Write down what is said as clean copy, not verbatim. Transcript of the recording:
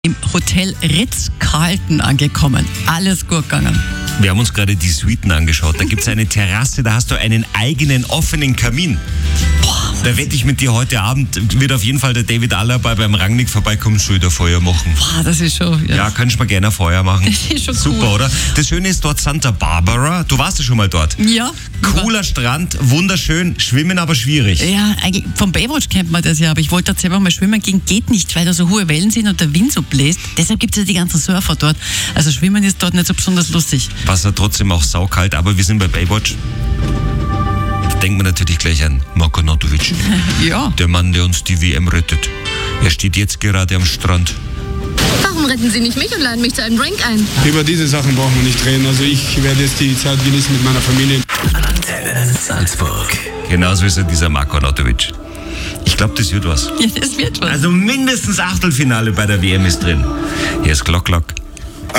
Im Hotel Ritz-Carlton angekommen. Alles gut gegangen. Wir haben uns gerade die Suiten angeschaut. Da gibt es eine Terrasse, da hast du einen eigenen offenen Kamin. Boah, Da wette ich mit dir, heute Abend wird auf jeden Fall der David Alaba beim Rangnick vorbeikommen, soll da Feuer machen. boah, das ist schon... Ja, kannst du mal gerne ein Feuer machen. Das ist schon Super, cool. oder? Das Schöne ist dort Santa Barbara. Du warst ja schon mal dort. Ja. Cooler Strand, wunderschön, schwimmen aber schwierig. Ja, eigentlich vom Baywatch kennt man das ja, aber ich wollte da selber mal schwimmen gehen, geht nicht, weil da so hohe Wellen sind und der Wind so bläst. Deshalb gibt es ja die ganzen Surfer dort. Also schwimmen ist dort nicht so besonders lustig. Wasser trotzdem auch saukalt, aber wir sind bei Baywatch. Da denkt man natürlich gleich an Marko Arnautovic. Ja. Der Mann, der uns die WM rettet. Er steht jetzt gerade am Strand. Warum retten Sie nicht mich und laden mich zu einem Drink ein? Über diese Sachen brauchen wir nicht reden. Also ich werde jetzt die Zeit genießen mit meiner Familie. Antenne Salzburg. Genauso ist er, dieser Marko Arnautovic. Ich glaube, das wird was. Ja, das wird was. Also mindestens Achtelfinale bei der WM ist drin. Hier ist Glock Glock.